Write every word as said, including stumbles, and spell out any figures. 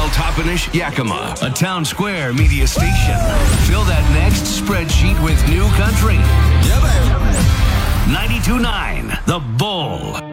Meanwhile, Toppenish, Yakima, a town square media station. Fill that next spreadsheet with new country. Yeah, baby. ninety-two point nine The Bull.